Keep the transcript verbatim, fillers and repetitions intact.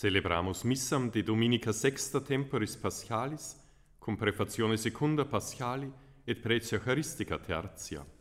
Celebramus missam de Dominica sexta temporis Paschalis, cum prefazione secunda Paschali et pretia Eucharistica tertia.